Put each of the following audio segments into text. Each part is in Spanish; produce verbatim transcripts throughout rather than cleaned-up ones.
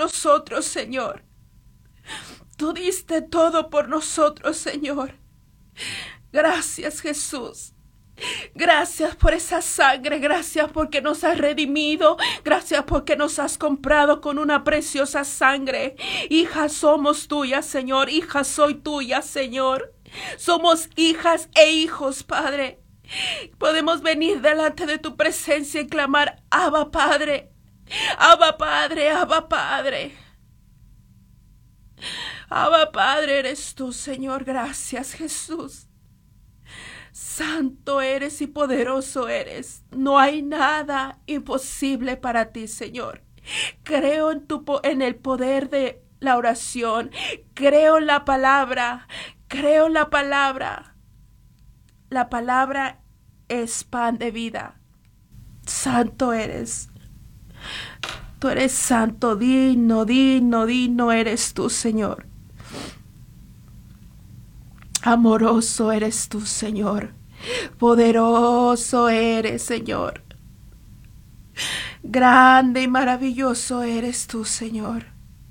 nosotros, Señor. Tú diste todo por nosotros, Señor. Gracias, Jesús. Gracias por esa sangre, gracias porque nos has redimido, gracias porque nos has comprado con una preciosa sangre. Hijas somos tuyas, Señor, hijas soy tuya, Señor. Somos hijas e hijos, Padre. Podemos venir delante de tu presencia y clamar, Abba, Padre, Abba, Padre, Abba, Padre. Abba, Padre, eres tú, Señor, gracias, Jesús. Santo eres y poderoso eres. No hay nada imposible para ti, Señor. Creo en, tu, en el poder de la oración. Creo en la palabra. Creo en la palabra. La palabra es pan de vida. Santo eres. Tú eres santo, digno, digno, digno eres tú, Señor. Amoroso eres tú, Señor. Poderoso eres, Señor. Grande y maravilloso eres tú, Señor.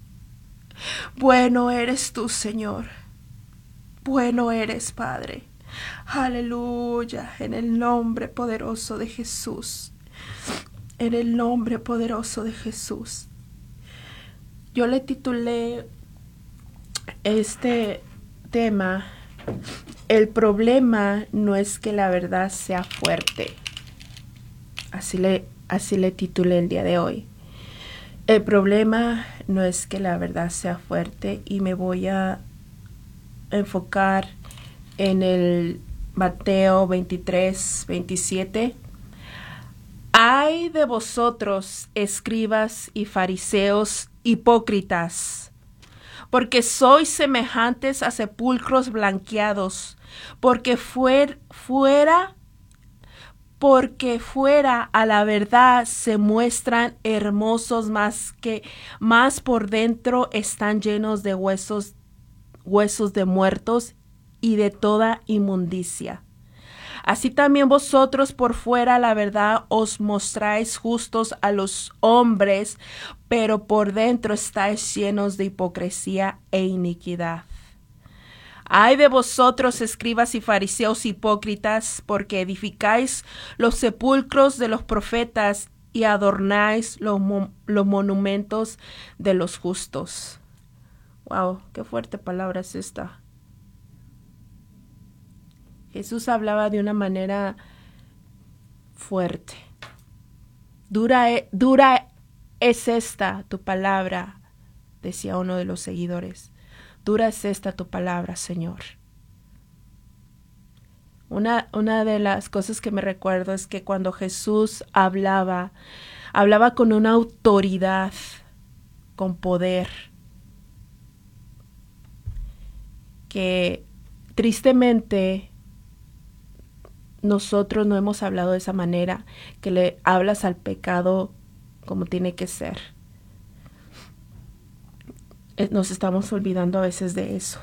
Bueno eres tú, Señor. Bueno eres, Padre. Aleluya. En el nombre poderoso de Jesús. En el nombre poderoso de Jesús. Yo le titulé este tema: el problema no es que la verdad sea fuerte. Así le, así le titulé el día de hoy. El problema no es que la verdad sea fuerte, y me voy a enfocar en el Mateo veintitrés, veintisiete. Ay de vosotros, escribas y fariseos hipócritas, porque sois semejantes a sepulcros blanqueados, porque fuer, fuera, porque fuera a la verdad se muestran hermosos, más que más por dentro están llenos de huesos, huesos de muertos y de toda inmundicia. Así también vosotros por fuera la verdad os mostráis justos a los hombres, pero por dentro estáis llenos de hipocresía e iniquidad. Ay de vosotros, escribas y fariseos hipócritas, porque edificáis los sepulcros de los profetas y adornáis los, mo- los monumentos de los justos. Wow, qué fuerte palabra es esta. Jesús hablaba de una manera fuerte. Dura, dura es esta tu palabra, decía uno de los seguidores. Dura es esta tu palabra, Señor. Una, una de las cosas que me recuerdo es que cuando Jesús hablaba, hablaba con una autoridad, con poder, que tristemente nosotros no hemos hablado de esa manera, que le hablas al pecado como tiene que ser. Nos estamos olvidando a veces de eso.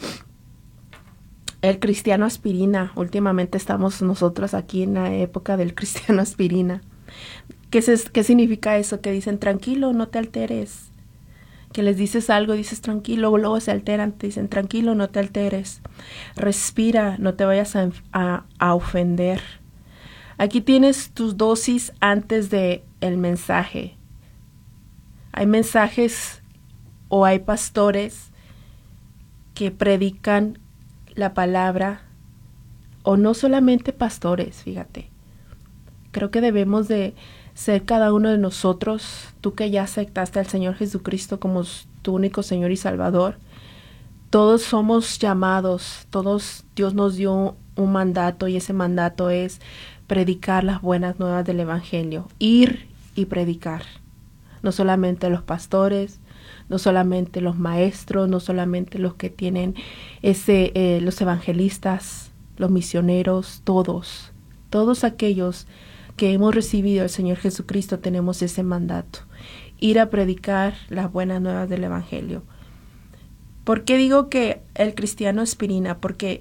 El cristiano aspirina. Últimamente estamos nosotros aquí en la época del cristiano aspirina. ¿Qué, es, qué significa eso? Que dicen, tranquilo, no te alteres. Que les dices algo y dices, tranquilo, luego se alteran, te dicen, tranquilo, no te alteres. Respira, no te vayas a, a, a ofender. Aquí tienes tus dosis antes de el mensaje. Hay mensajes o hay pastores que predican la palabra, o no solamente pastores, fíjate. Creo que debemos de ser cada uno de nosotros, tú que ya aceptaste al Señor Jesucristo como tu único Señor y Salvador. Todos somos llamados, todos Dios nos dio un mandato, y ese mandato es predicar las buenas nuevas del Evangelio, ir y predicar. No solamente los pastores, no solamente los maestros, no solamente los que tienen ese, eh, los evangelistas, los misioneros, todos, todos aquellos que hemos recibido al Señor Jesucristo tenemos ese mandato, ir a predicar las buenas nuevas del Evangelio. ¿Por qué digo que el cristiano aspirina? Porque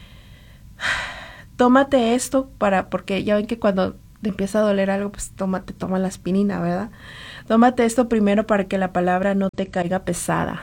tómate esto para, porque ya ven que cuando te empieza a doler algo, pues tómate, toma la aspirina, ¿verdad? Tómate esto primero para que la palabra no te caiga pesada.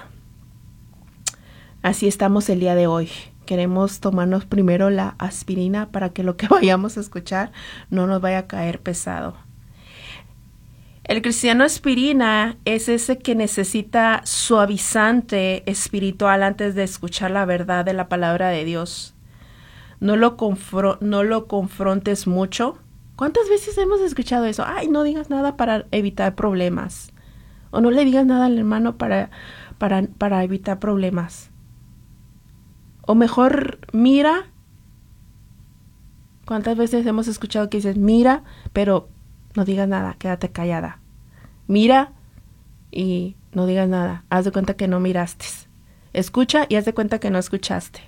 Así estamos el día de hoy. Queremos tomarnos primero la aspirina para que lo que vayamos a escuchar no nos vaya a caer pesado. El cristiano aspirina es ese que necesita suavizante espiritual antes de escuchar la verdad de la palabra de Dios. No lo, confro- no lo confrontes mucho. ¿Cuántas veces hemos escuchado eso? Ay, no digas nada para evitar problemas. O no le digas nada al hermano para, para, para evitar problemas. O mejor, mira. ¿Cuántas veces hemos escuchado que dices, mira, pero no digas nada, quédate callada? Mira y no digas nada. Haz de cuenta que no miraste. Escucha y haz de cuenta que no escuchaste.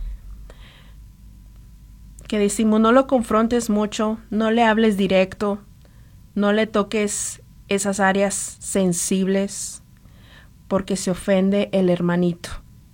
Que decimos, no lo confrontes mucho, no le hables directo, no le toques esas áreas sensibles, porque se ofende el hermanito.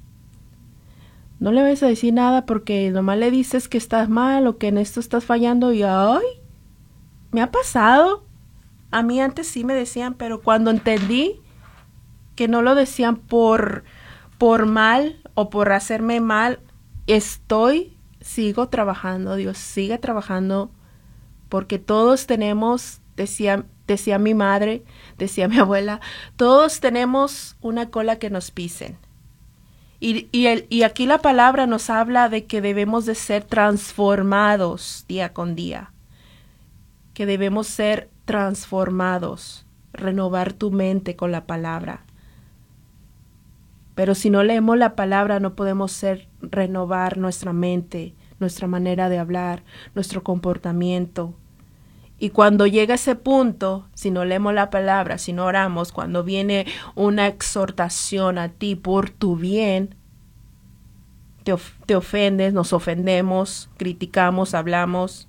No le vayas a decir nada porque nomás le dices que estás mal o que en esto estás fallando y ¡ay! Me ha pasado. A mí antes sí me decían, pero cuando entendí que no lo decían por, por mal o por hacerme mal, estoy, sigo trabajando, Dios sigue trabajando, porque todos tenemos, decía, decía mi madre, decía mi abuela, todos tenemos una cola que nos pisen. Y, y, el, y aquí la palabra nos habla de que debemos de ser transformados día con día, que debemos ser transformados, renovar tu mente con la palabra. Pero si no leemos la palabra no podemos ser, renovar nuestra mente, nuestra manera de hablar, nuestro comportamiento. Y cuando llega ese punto, si no leemos la palabra, si no oramos, cuando viene una exhortación a ti por tu bien, te, of- te ofendes, nos ofendemos, criticamos, hablamos.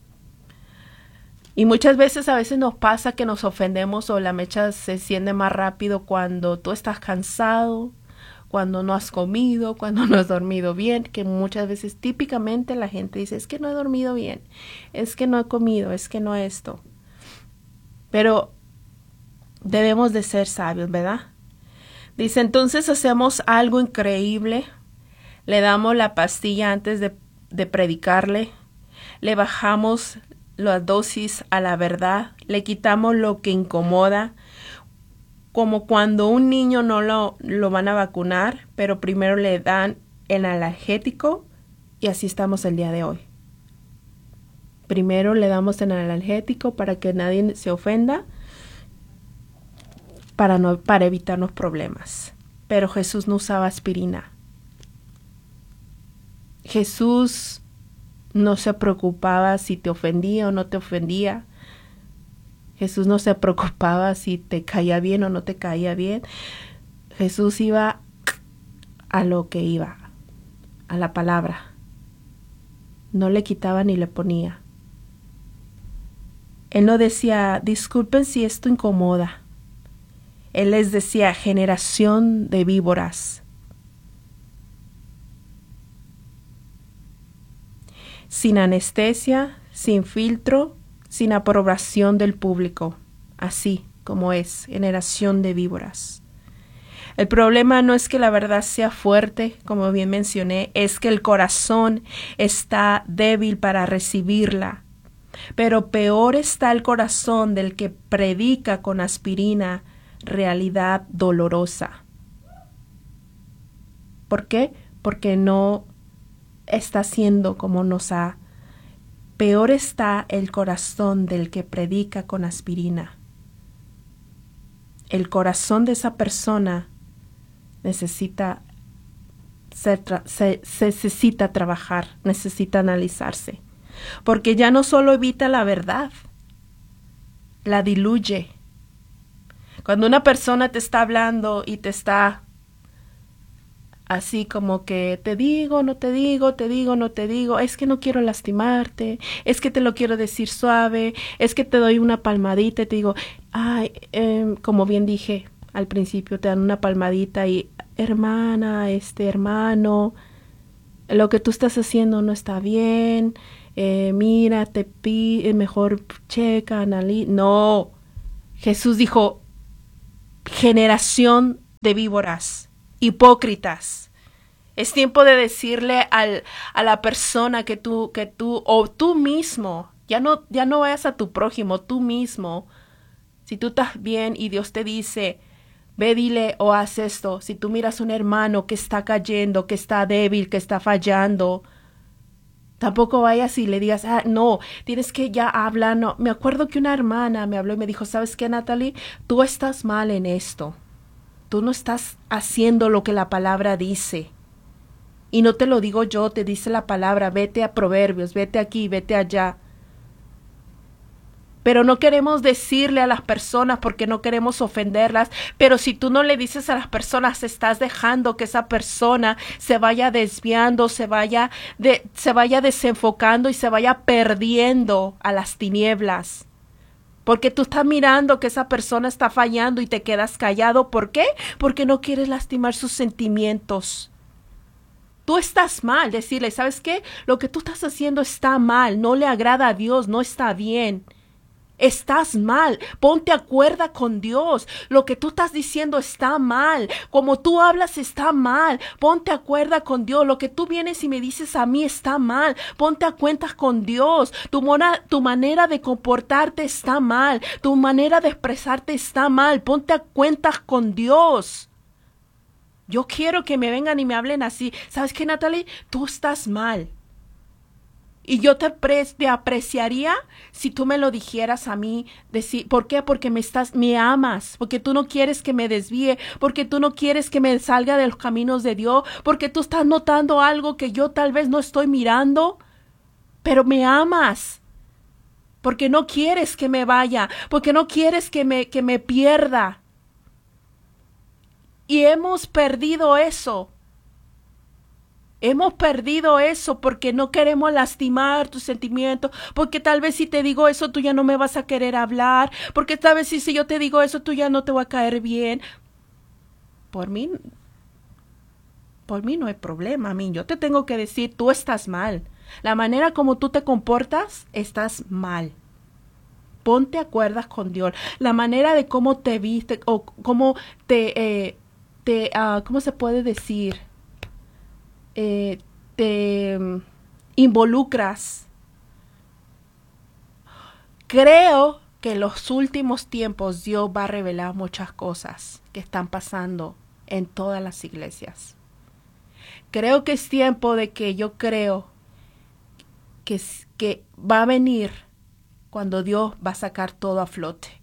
Y muchas veces, a veces nos pasa que nos ofendemos o la mecha se enciende más rápido cuando tú estás cansado, cuando no has comido, cuando no has dormido bien, que muchas veces típicamente la gente dice, es que no he dormido bien, es que no he comido, es que no esto. Pero debemos de ser sabios, ¿verdad? Dice, entonces hacemos algo increíble, le damos la pastilla antes de, de predicarle, le bajamos la dosis a la verdad, le quitamos lo que incomoda, como cuando un niño no lo, lo van a vacunar, pero primero le dan el analgésico y así estamos el día de hoy. Primero le damos el analgésico para que nadie se ofenda, para, no, para evitarnos problemas. Pero Jesús no usaba aspirina. Jesús no se preocupaba si te ofendía o no te ofendía. Jesús no se preocupaba si te caía bien o no te caía bien. Jesús iba a lo que iba, a la palabra. No le quitaba ni le ponía. Él no decía, disculpen si esto incomoda. Él les decía, generación de víboras. Sin anestesia, sin filtro, sin aprobación del público, así como es, generación de víboras. El problema no es que la verdad sea fuerte, como bien mencioné, es que el corazón está débil para recibirla. Pero peor está el corazón del que predica con aspirina realidad dolorosa. ¿Por qué? Porque no está haciendo como nos ha. Peor está el corazón del que predica con aspirina. El corazón de esa persona necesita ser tra- se, se necesita trabajar, necesita analizarse, porque ya no solo evita la verdad, la diluye. Cuando una persona te está hablando y te está así como que te digo, no te digo, te digo, no te digo, es que no quiero lastimarte, es que te lo quiero decir suave, es que te doy una palmadita y te digo, ay, eh, como bien dije al principio, te dan una palmadita y hermana, este hermano, lo que tú estás haciendo no está bien, eh, mira, te pide, mejor checa, analiza. No, Jesús dijo, generación de víboras, hipócritas. Es tiempo de decirle al, a la persona que tú, que tú, o tú mismo, ya no, ya no vayas a tu prójimo, tú mismo. Si tú estás bien y Dios te dice, ve, dile o haz esto. Si tú miras a un hermano que está cayendo, que está débil, que está fallando, tampoco vayas y le digas, ah, no, tienes que ya hablar. No. Me acuerdo que una hermana me habló y me dijo, ¿sabes qué, Natalie? Tú estás mal en esto. Tú no estás haciendo lo que la palabra dice. Y no te lo digo yo, te dice la palabra, vete a Proverbios, vete aquí, vete allá. Pero no queremos decirle a las personas porque no queremos ofenderlas. Pero si tú no le dices a las personas, estás dejando que esa persona se vaya desviando, se vaya, de, se vaya desenfocando y se vaya perdiendo a las tinieblas. Porque tú estás mirando que esa persona está fallando y te quedas callado. ¿Por qué? Porque no quieres lastimar sus sentimientos. Tú estás mal, decirle, ¿sabes qué? Lo que tú estás haciendo está mal, no le agrada a Dios, no está bien. Estás mal, ponte a cuerda con Dios. Lo que tú estás diciendo está mal. Como tú hablas está mal. Ponte a cuerda con Dios. Lo que tú vienes y me dices a mí está mal. Ponte a cuentas con Dios. Tu, mona, tu manera de comportarte está mal. Tu manera de expresarte está mal. Ponte a cuentas con Dios. Yo quiero que me vengan y me hablen así. ¿Sabes qué, Natalie? Tú estás mal. Y yo te, pre te apreciaría si tú me lo dijeras a mí. Decir, ¿por qué? Porque me estás, me amas, porque tú no quieres que me desvíe, porque tú no quieres que me salga de los caminos de Dios, porque tú estás notando algo que yo tal vez no estoy mirando, pero me amas, porque no quieres que me vaya, porque no quieres que me, que me pierda. Y hemos perdido eso. Hemos perdido eso porque no queremos lastimar tus sentimientos, porque tal vez si te digo eso tú ya no me vas a querer hablar, porque tal vez si, si yo te digo eso tú ya no te va a caer bien. Por mí, por mí no hay problema, a mí yo te tengo que decir, tú estás mal. La manera como tú te comportas, estás mal. Ponte a cuerdas con Dios. La manera de cómo te viste o cómo te, eh, te uh, ¿cómo se puede decir? Eh, te um, involucras. Creo que en los últimos tiempos Dios va a revelar muchas cosas que están pasando en todas las iglesias. Creo que es tiempo de que yo creo que, que va a venir cuando Dios va a sacar todo a flote.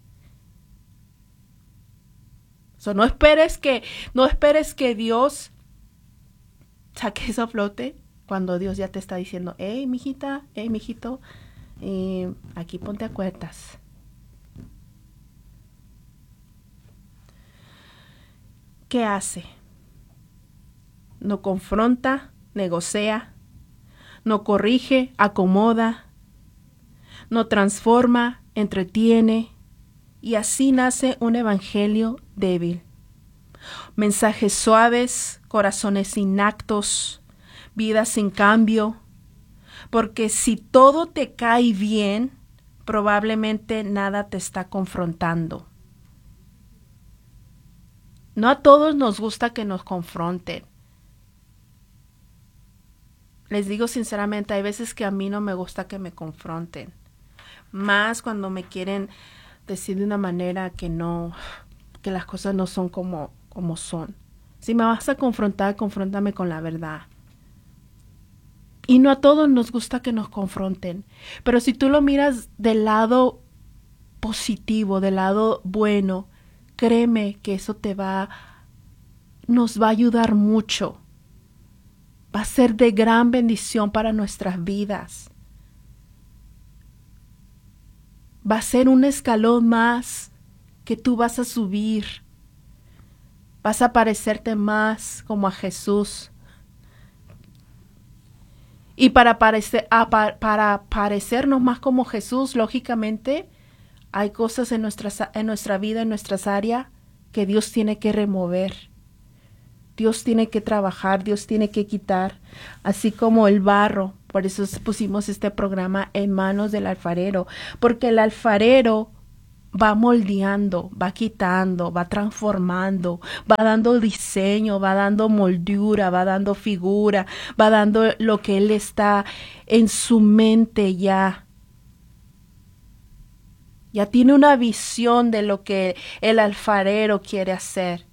So, no esperes que, no esperes que Dios saque eso a flote cuando Dios ya te está diciendo, hey, mijita, hey, mijito, eh, aquí ponte a cuentas. ¿Qué hace? No confronta, negocia, no corrige, acomoda, no transforma, entretiene, y así nace un evangelio débil. Mensajes suaves, corazones inactos, vidas sin cambio, porque si todo te cae bien, probablemente nada te está confrontando. No a todos nos gusta que nos confronten. Les digo sinceramente, hay veces que a mí no me gusta que me confronten. Más cuando me quieren decir de una manera que no, que las cosas no son como, como son. Si me vas a confrontar, confróntame con la verdad. Y no a todos nos gusta que nos confronten. Pero si tú lo miras del lado positivo, del lado bueno, créeme que eso te va, nos va a ayudar mucho. Va a ser de gran bendición para nuestras vidas. Va a ser un escalón más que tú vas a subir. Vas a parecerte más como a Jesús. Y para, parecer, para parecernos más como Jesús, lógicamente, hay cosas en, nuestras, en nuestra vida, en nuestras áreas, que Dios tiene que remover. Dios tiene que trabajar, Dios tiene que quitar, así como el barro. Por eso pusimos este programa en manos del alfarero, porque el alfarero va moldeando, va quitando, va transformando, va dando diseño, va dando moldura, va dando figura, va dando lo que Él está en su mente ya. Ya tiene una visión de lo que el alfarero quiere hacer.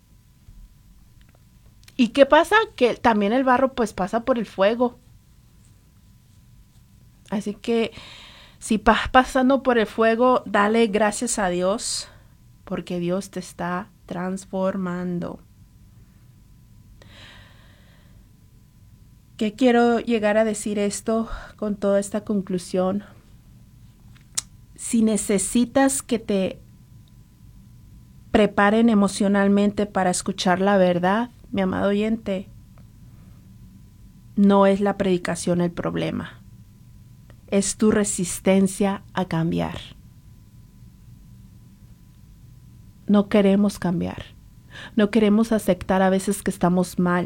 ¿Y qué pasa? Que también el barro pues pasa por el fuego. Así que si vas pasando por el fuego, dale gracias a Dios, porque Dios te está transformando. ¿Qué quiero llegar a decir esto con toda esta conclusión? Si necesitas que te preparen emocionalmente para escuchar la verdad, mi amado oyente, no es la predicación el problema. Es tu resistencia a cambiar. No queremos cambiar. No queremos aceptar a veces que estamos mal.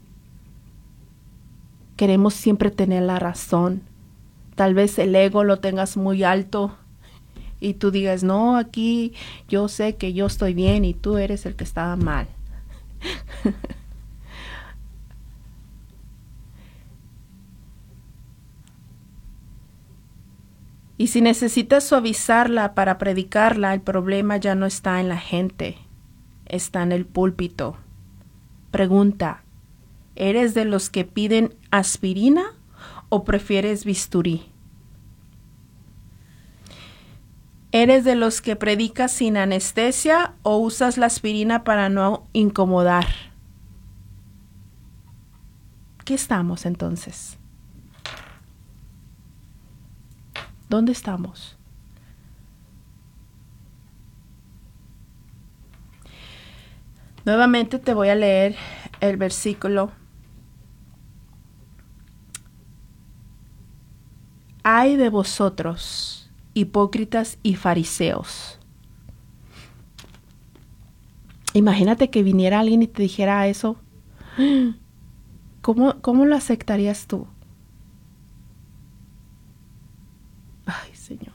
Queremos siempre tener la razón. Tal vez el ego lo tengas muy alto y tú digas, no, aquí yo sé que yo estoy bien y tú eres el que estaba mal. Y si necesitas suavizarla para predicarla, el problema ya no está en la gente, está en el púlpito. Pregunta, ¿eres de los que piden aspirina o prefieres bisturí? ¿Eres de los que predicas sin anestesia o usas la aspirina para no incomodar? ¿Qué estamos entonces? ¿Dónde estamos? Nuevamente te voy a leer el versículo. Ay de vosotros, hipócritas y fariseos. Imagínate que viniera alguien y te dijera eso. ¿Cómo, cómo lo aceptarías tú? Ay, Señor.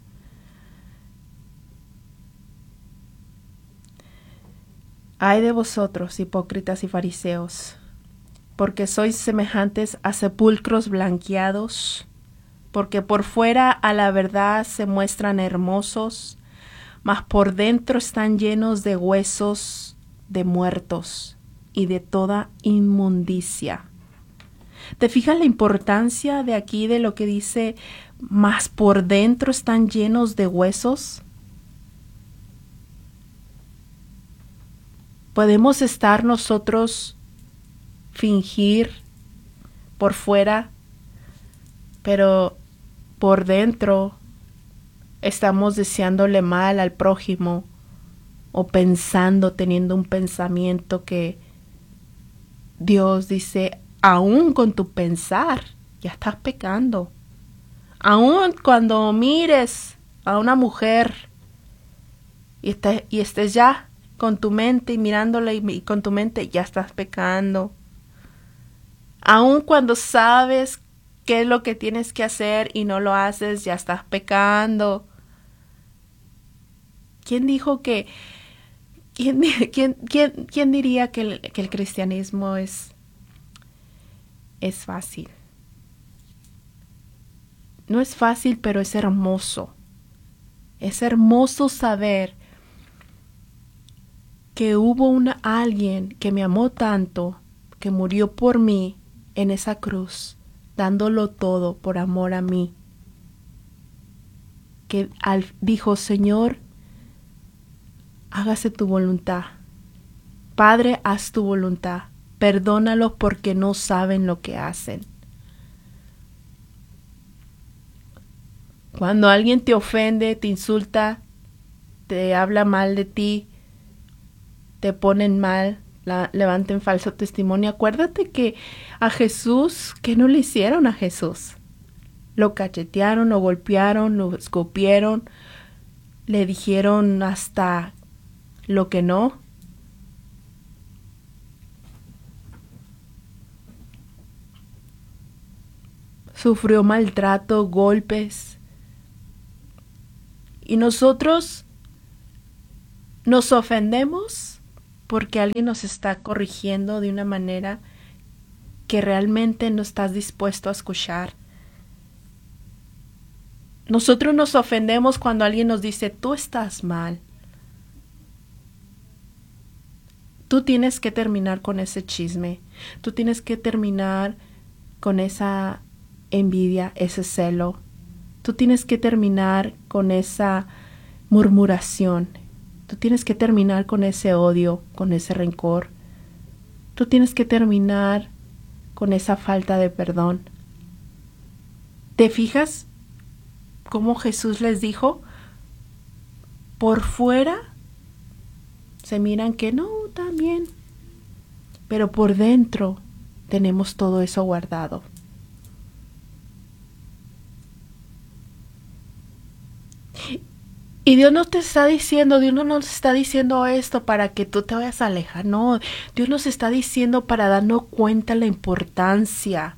Ay de vosotros, hipócritas y fariseos, porque sois semejantes a sepulcros blanqueados, porque por fuera a la verdad se muestran hermosos, mas por dentro están llenos de huesos de muertos y de toda inmundicia. ¿Te fijas la importancia de aquí de lo que dice, mas por dentro están llenos de huesos? Podemos estar nosotros fingir por fuera, pero por dentro estamos deseándole mal al prójimo o pensando, teniendo un pensamiento que Dios dice, aún con tu pensar, ya estás pecando. Aún cuando mires a una mujer y estés, y estés ya con tu mente y mirándola y, y con tu mente, ya estás pecando. Aún cuando sabes qué es lo que tienes que hacer y no lo haces, ya estás pecando. ¿Quién dijo que, quién, quién, quién, quién diría que el, que el cristianismo es, es fácil? No es fácil, pero es hermoso. Es hermoso saber que hubo una, alguien que me amó tanto, que murió por mí en esa cruz, dándolo todo por amor a mí. Que al, dijo, Señor, hágase tu voluntad. Padre, haz tu voluntad. Perdónalos porque no saben lo que hacen. Cuando alguien te ofende, te insulta, te habla mal de ti, te ponen mal, la, levanten falso testimonio, acuérdate que a Jesús, ¿qué no le hicieron a Jesús? Lo cachetearon, lo golpearon, lo escupieron, le dijeron hasta lo que no. Sufrió maltrato, golpes. Y nosotros nos ofendemos porque alguien nos está corrigiendo de una manera que realmente no estás dispuesto a escuchar. Nosotros nos ofendemos cuando alguien nos dice, tú estás mal. Tú tienes que terminar con ese chisme. Tú tienes que terminar con esa envidia, ese celo. Tú tienes que terminar con esa murmuración. Tú tienes que terminar con ese odio, con ese rencor. Tú tienes que terminar con esa falta de perdón. ¿Te fijas cómo Jesús les dijo? Por fuera se miran que no, también. Pero por dentro tenemos todo eso guardado. Y Dios no te está diciendo, Dios no nos está diciendo esto para que tú te vayas a alejar. No, Dios nos está diciendo para darnos cuenta la importancia.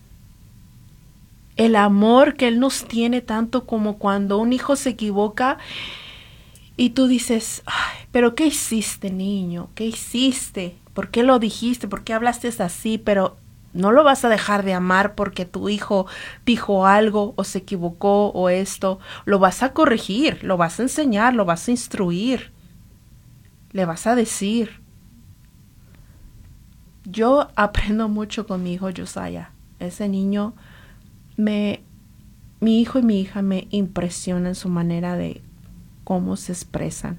El amor que Él nos tiene tanto como cuando un hijo se equivoca y tú dices, ay, pero ¿qué hiciste, niño? ¿Qué hiciste? ¿Por qué lo dijiste? ¿Por qué hablaste así? Pero no lo vas a dejar de amar porque tu hijo dijo algo o se equivocó o esto. Lo vas a corregir, lo vas a enseñar, lo vas a instruir. Le vas a decir. Yo aprendo mucho con mi hijo Josiah. Ese niño me... Mi hijo y mi hija me impresionan su manera de cómo se expresan.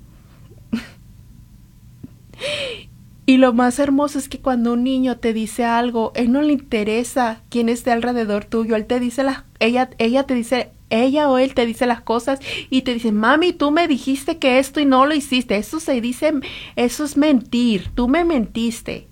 Y lo más hermoso es que cuando un niño te dice algo, él no le interesa quién esté alrededor tuyo. Él te dice las, ella, ella te dice, ella o él te dice las cosas y te dice, mami, tú me dijiste que esto y no lo hiciste. Eso se dice, eso es mentir. Tú me mentiste.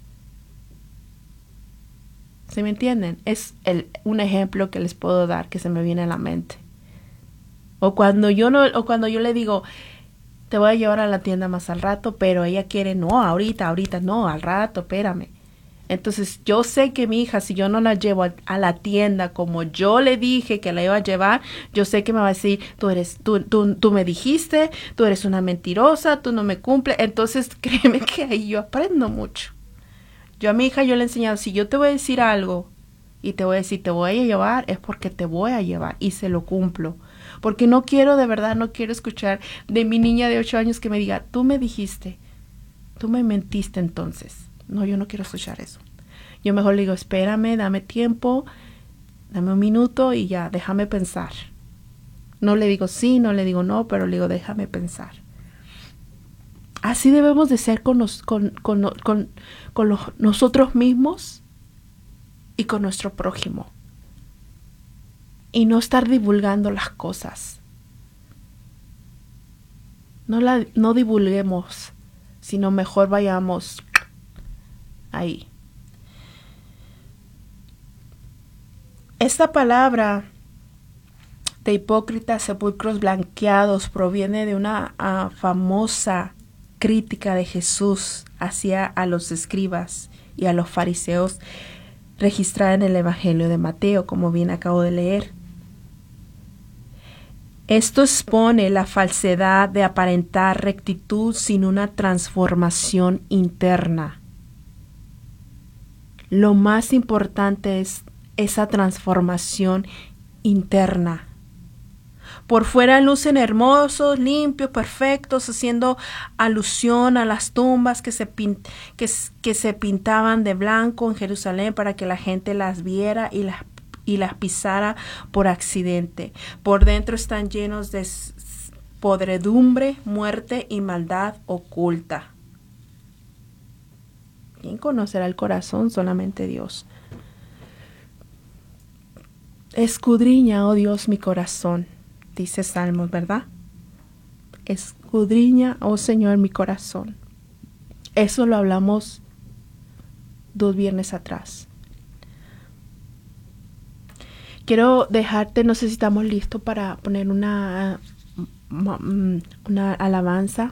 ¿Sí me entienden? Es el, un ejemplo que les puedo dar que se me viene a la mente. O cuando yo no, o cuando yo le digo, te voy a llevar a la tienda más al rato, pero ella quiere, no, ahorita, ahorita, no, al rato, espérame. Entonces yo sé que mi hija, si yo no la llevo a, a la tienda como yo le dije que la iba a llevar, yo sé que me va a decir, tú eres, tú, tú, tú me dijiste, tú eres una mentirosa, tú no me cumples. Entonces créeme que ahí yo aprendo mucho. Yo a mi hija yo le he enseñado, si yo te voy a decir algo y te voy a decir, te voy a llevar, es porque te voy a llevar y se lo cumplo. Porque no quiero, de verdad, no quiero escuchar de mi niña de ocho años que me diga, tú me dijiste, tú me mentiste entonces. No, yo no quiero escuchar eso. Yo mejor le digo, espérame, dame tiempo, dame un minuto y ya, déjame pensar. No le digo sí, no le digo no, pero le digo, déjame pensar. Así debemos de ser con, nos, con, con, con, con los, nosotros mismos y con nuestro prójimo. Y no estar divulgando las cosas. No, la, no divulguemos, sino mejor vayamos ahí. Esta palabra de hipócritas, sepulcros blanqueados proviene de una uh, famosa crítica de Jesús hacia a los escribas y a los fariseos registrada en el Evangelio de Mateo, como bien acabo de leer. Esto expone la falsedad de aparentar rectitud sin una transformación interna. Lo más importante es esa transformación interna. Por fuera lucen hermosos, limpios, perfectos, haciendo alusión a las tumbas que se, pin- que, que se pintaban de blanco en Jerusalén para que la gente las viera y las y las pisara por accidente. Por dentro están llenos de podredumbre, muerte y maldad oculta. ¿Quién conocerá el corazón? Solamente Dios. Escudriña, oh Dios, mi corazón, dice Salmos, ¿verdad? Escudriña, oh Señor, mi corazón. Eso lo hablamos dos viernes atrás. Quiero dejarte, no sé si estamos listos para poner una, una alabanza.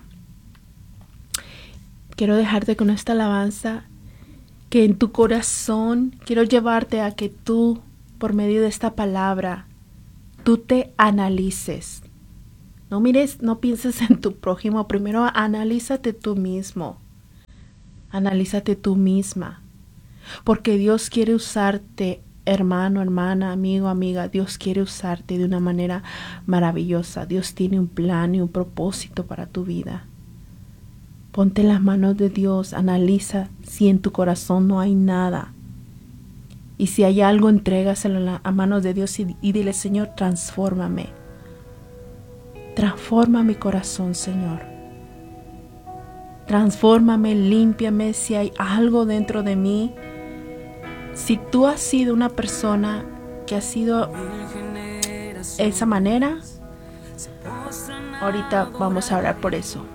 Quiero dejarte con esta alabanza que en tu corazón, quiero llevarte a que tú, por medio de esta palabra, tú te analices. No mires, no pienses en tu prójimo. Primero analízate tú mismo. Analízate tú misma. Porque Dios quiere usarte, hermano, hermana, amigo, amiga. Dios quiere usarte de una manera maravillosa. Dios tiene un plan y un propósito para tu vida. Ponte en las manos de Dios. Analiza si en tu corazón no hay nada. Y si hay algo, entrégaselo a manos de Dios y, y dile, Señor, transfórmame. Transforma mi corazón, Señor. Transfórmame, límpiame si hay algo dentro de mí. Si tú has sido una persona que ha sido de esa manera, ahorita vamos a orar por eso.